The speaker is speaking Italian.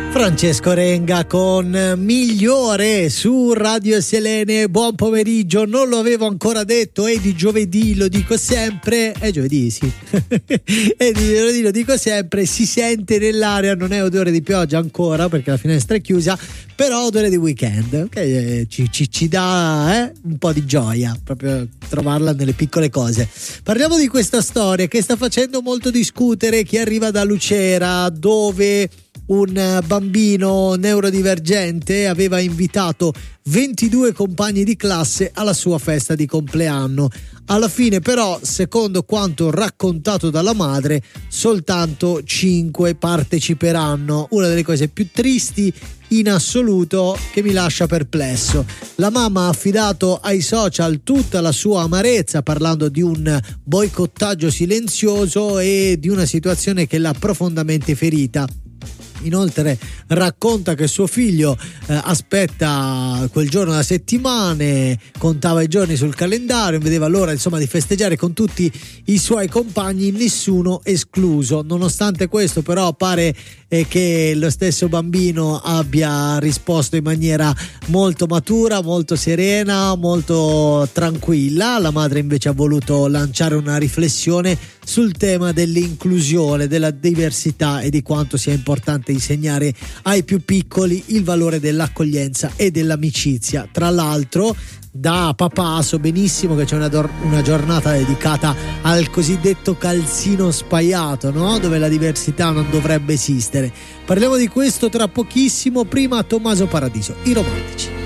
Francesco Renga con Migliore su Radio Selene. Buon pomeriggio, non lo avevo ancora detto, è di giovedì, lo dico sempre, è giovedì sì, è di giovedì, lo dico sempre, si sente nell'aria, non è odore di pioggia ancora perché la finestra è chiusa, però odore di weekend, che ci dà un po' di gioia, proprio trovarla nelle piccole cose. Parliamo di questa storia che sta facendo molto discutere chi arriva da Lucera, dove un bambino neurodivergente aveva invitato 22 compagni di classe alla sua festa di compleanno. Alla fine però, secondo quanto raccontato dalla madre, soltanto 5 parteciperanno. Una delle cose più tristi in assoluto, che mi lascia perplesso. La mamma ha affidato ai social tutta la sua amarezza, parlando di un boicottaggio silenzioso e di una situazione che l'ha profondamente ferita. Inoltre racconta che suo figlio aspetta quel giorno da settimane, contava i giorni sul calendario, vedeva l'ora insomma di festeggiare con tutti i suoi compagni, nessuno escluso. Nonostante questo però pare che lo stesso bambino abbia risposto in maniera molto matura, molto serena, molto tranquilla. La madre invece ha voluto lanciare una riflessione sul tema dell'inclusione, della diversità e di quanto sia importante insegnare ai più piccoli il valore dell'accoglienza e dell'amicizia. Tra l'altro, da papà so benissimo che c'è una giornata dedicata al cosiddetto calzino spaiato, no? Dove la diversità non dovrebbe esistere. Parliamo di questo tra pochissimo, prima Tommaso Paradiso, I Romantici.